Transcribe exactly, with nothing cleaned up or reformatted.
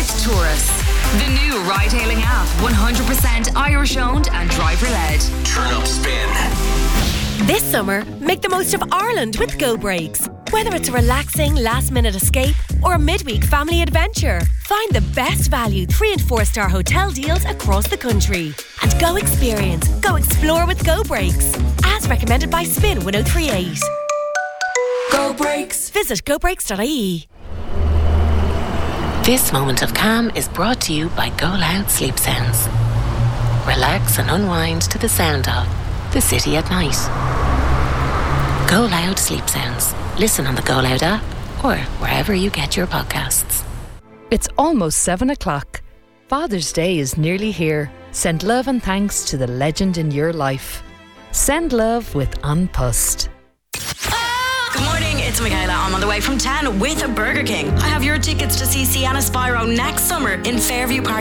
with Taurus. The new ride-hailing app, one hundred percent Irish-owned and driver-led. Turn up Spin. This summer, make the most of Ireland with Go Breaks. Whether it's a relaxing last-minute escape or a midweek family adventure, find the best value three and four star hotel deals across the country. And go experience, go explore with Go Breaks. As recommended by Spin one oh three eight. Go Breaks. Visit go breaks dot I E. This moment of calm is brought to you by Go Loud Sleep Sounds. Relax and unwind to the sound of the city at night. Go Loud Sleep Sounds. Listen on the Go Loud app or wherever you get your podcasts. It's almost seven o'clock. Father's Day is nearly here. Send love and thanks to the legend in your life. Send love with An Post. Good morning, it's Michaela. I'm on the way from town with a Burger King. I have your tickets to see Sienna Spyro next summer in Fairview Park.